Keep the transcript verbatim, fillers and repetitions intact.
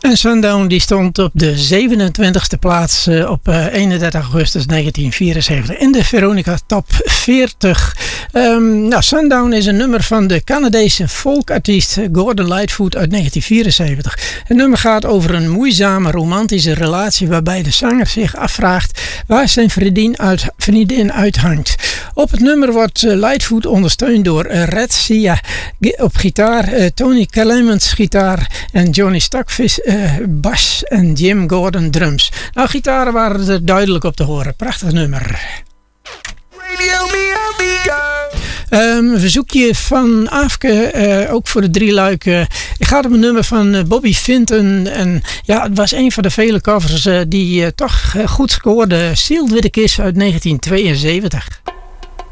En Sundown die stond op de zevenentwintigste plaats uh, op uh, eenendertig augustus negentien vierenzeventig in de Veronica Top veertig. Um, nou, Sundown is een nummer van de Canadese folkartiest Gordon Lightfoot uit negentien vierenzeventig. Het nummer gaat over een moeizame romantische relatie waarbij de zanger zich afvraagt waar zijn vriendin, uit, vriendin uithangt. Op het nummer wordt uh, Lightfoot ondersteund door uh, Red Sia op gitaar, uh, Tony Clements gitaar en Johnny Stockfish uh, bas en Jim Gordon drums. Nou, gitaren waren er duidelijk op te horen. Prachtig nummer. Um, een verzoekje van Aafke, uh, ook voor de drie luiken. Ik ga op een nummer van uh, Bobby Vinton. En ja, het was een van de vele covers uh, die uh, toch uh, goed scoorde. Sealed with a Kiss uit negentien tweeënzeventig.